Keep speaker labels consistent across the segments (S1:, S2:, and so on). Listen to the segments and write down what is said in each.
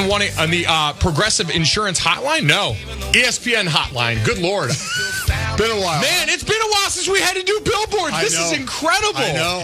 S1: on the Progressive Insurance hotline? No. ESPN hotline. Good Lord.
S2: Been a while.
S1: Man, it's been a while since we had to do billboards. This is incredible.
S2: I know.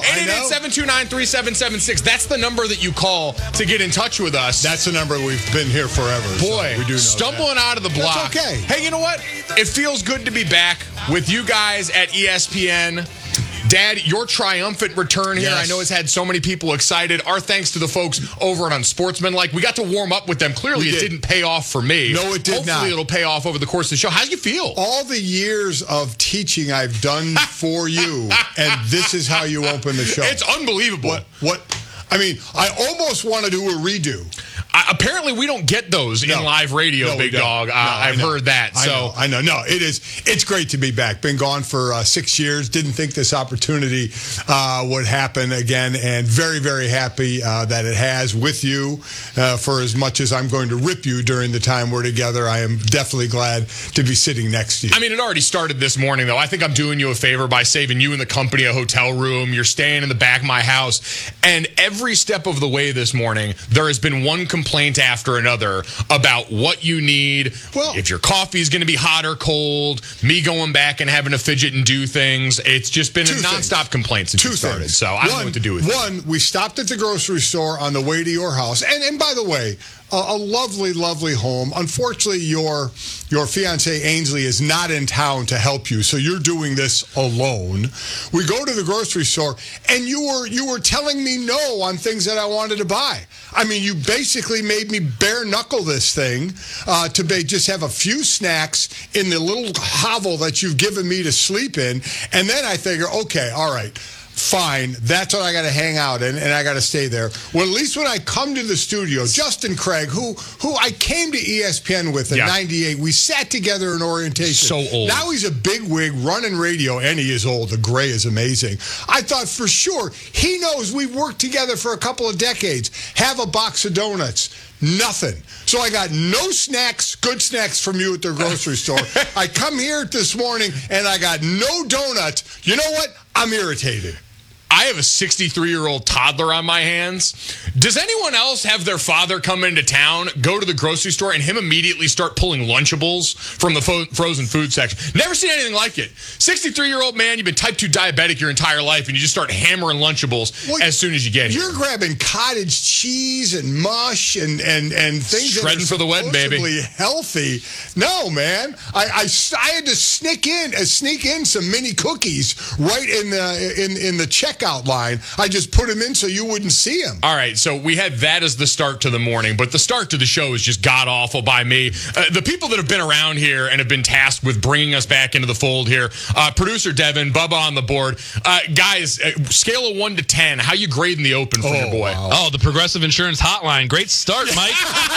S1: 888-729-3776. That's the number that you call to get in touch with us.
S2: That's the number. We've been here forever.
S1: Boy,
S2: so we do know
S1: stumbling out of the block.
S2: That's okay.
S1: Hey, you know what? It feels good to be back with you guys at ESPN. Dad, your triumphant return here, I know, has had so many people excited. Our thanks to the folks over at Unsportsmanlike. We got to warm up with them. Clearly, it didn't pay off for me.
S2: No, it did not.
S1: Hopefully, it'll pay off over the course of the show. How do you feel?
S2: All the years of teaching I've done for you, and this is how you open the show.
S1: It's unbelievable.
S2: What? I mean, I almost want to do a redo.
S1: Apparently, we don't get those in live radio, Big Dog. I've heard that.
S2: I know. No, it's great to be back. Been gone for 6 years. Didn't think this opportunity would happen again, and very, very happy that it has with you. For as much as I'm going to rip you during the time we're together, I am definitely glad to be sitting next to you.
S1: I mean, it already started this morning, though. I think I'm doing you a favor by saving you and the company a hotel room. You're staying in the back of my house, and every step of the way this morning, there has been one complaint after another about what you need, if your coffee is going to be hot or cold, me going back and having to fidget and do things. It's just been a nonstop complaint since you started. So I don't know what to do with it.
S2: One, we stopped at the grocery store on the way to your house. And by the way, a lovely, lovely home. Unfortunately, your fiancé, Ainsley, is not in town to help you, so you're doing this alone. We go to the grocery store, and you were telling me no on things that I wanted to buy. I mean, you basically made me bare-knuckle this thing to just have a few snacks in the little hovel that you've given me to sleep in, and then I figure, okay, all right, fine, that's what I got to hang out in, and I got to stay there. Well, at least when I come to the studio, Justin Craig, who I came to ESPN with in '98, we sat together in orientation.
S1: So old.
S2: Now he's a bigwig running radio, and he is old. The gray is amazing. I thought for sure he knows we've worked together for a couple of decades. Have a box of donuts. Nothing. So I got no snacks, good snacks from you at the grocery store. I come here this morning, and I got no donuts. You know what? I'm irritated.
S1: I have a 63-year-old toddler on my hands. Does anyone else have their father come into town, go to the grocery store, and him immediately start pulling Lunchables from the frozen food section? Never seen anything like it. 63-year-old man, you've been type 2 diabetic your entire life, and you just start hammering Lunchables as soon as you get here.
S2: You're grabbing cottage cheese and mush and things
S1: shredding
S2: that are
S1: for the win, baby.
S2: Healthy. No, man. I had to sneak in some mini cookies right in the checkout line. I just put them in so you wouldn't see them.
S1: All right, so we had that as the start to the morning, but the start to the show is just god-awful by me. The people that have been around here and have been tasked with bringing us back into the fold here, producer Devin, Bubba on the board. Guys, scale of 1 to 10, how you grading the open for your boy?
S3: Wow. Oh, the Progressive Insurance Hotline. Great start, Mike.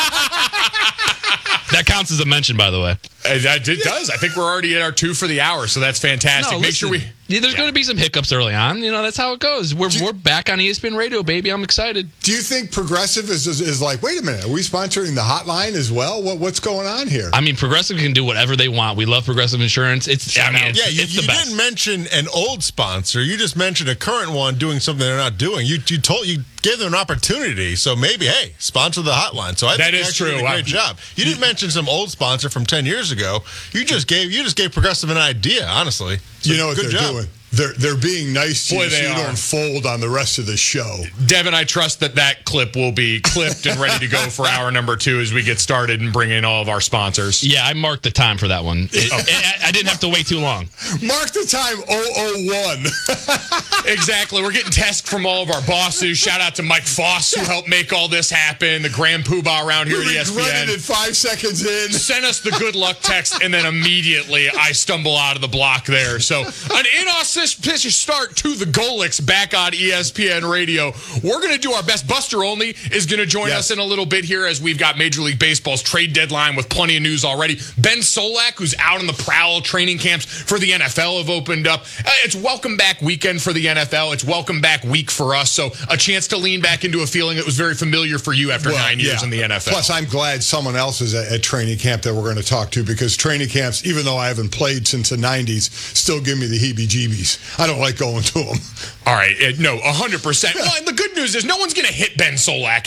S3: That counts as a mention, by the way.
S1: It does. I think we're already at our 2 for the hour, so that's fantastic.
S3: No,
S1: Make sure we...
S3: There's going to be some hiccups early on. You know, that's how it goes. We're back on ESPN Radio, baby. I'm excited.
S2: Do you think Progressive is like, wait a minute, are we sponsoring the hotline as well? What's going on here?
S3: I mean, Progressive can do whatever they want. We love Progressive Insurance.
S4: You
S3: the best.
S4: didn't mention an old sponsor. You just mentioned a current one doing something they're not doing. You gave them an opportunity. So maybe, hey, sponsor the hotline. So I think
S1: that is true.
S4: Did a great job. You didn't mention some old sponsor from 10 years ago. You just gave Progressive an idea, honestly. So
S2: you know what they're doing? They're being nice to you so you don't fold on the rest of the show.
S1: Devin, I trust that clip will be clipped and ready to go for hour number 2 as we get started and bring in all of our sponsors.
S3: Yeah, I marked the time for that one. I didn't have to wait too long.
S2: Mark the time 001.
S1: Exactly. We're getting text from all of our bosses. Shout out to Mike Foss, who helped make all this happen. The grand poobah around here at ESPN.
S2: Regretted it 5 seconds in.
S1: Sent us the good luck text, and then immediately I stumble out of the block there. So an inauspicious start to the Golics back on ESPN Radio. We're going to do our best. Buster Olney is going to join us in a little bit here as we've got Major League Baseball's trade deadline with plenty of news already. Ben Solak, who's out on the prowl. Training camps for the NFL have opened up. It's welcome back weekend for the NFL. It's welcome back week for us. So a chance to lean back into a feeling that was very familiar for you after 9 years in the NFL.
S2: Plus, I'm glad someone else is at training camp that we're going to talk to, because training camps, even though I haven't played since the 90s, still give me the heebie-jeebies. I don't like going to them.
S1: All right. No, 100%. Well, and the good news is no one's going to hit Ben Solak